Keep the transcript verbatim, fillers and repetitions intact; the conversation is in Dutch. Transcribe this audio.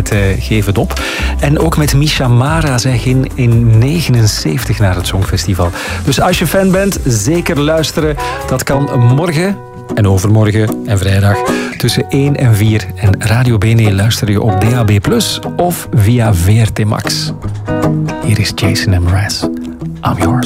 met uh, Geef het op. En ook met Misha Mara. Zij ging in negenenzeventig naar het Songfestival. Dus als je fan bent, zeker luisteren. Dat kan morgen en overmorgen en vrijdag tussen één en vier. En Radio Bene luister je op D A B plus, of via V R T Max. Hier is Jason Mraz. I'm yours.